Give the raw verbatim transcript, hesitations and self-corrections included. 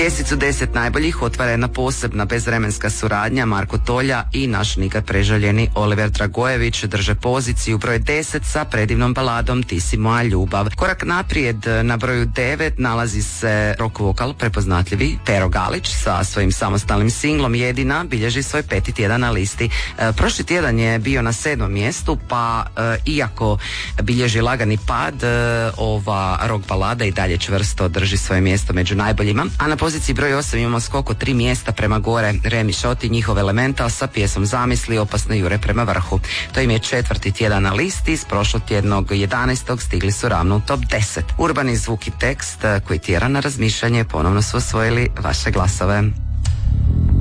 Ljestvicu deset najboljih otvara jedna posebna bezvremenska suradnja. Marko Tolja i naš nikad prežaljeni Oliver Dragojević drže poziciju broj deset sa predivnom baladom Ti si moja ljubav. Korak naprijed na broju devet nalazi se rock vokal prepoznatljivi Pero Galić sa svojim samostalnim singlom Jedina, bilježi svoj peti tjedan na listi. E, prošli tjedan je bio na sedmom mjestu, pa e, iako bilježi lagani pad, e, ova rock balada i dalje čvrsto drži svoje mjesto među najboljima. A na poziciji broj osam imamo skok od tri mjesta prema gore. Remi Šoti, njihov Elemental sa pjesmom Zamisli opasne jure prema vrhu. To im je četvrti tjedan na listi, s prošlog tjednog jedanaestog stigli su ravno u top deset. Urbani zvuk i tekst koji tjera na razmišljanje, ponovno su osvojili vaše glasove.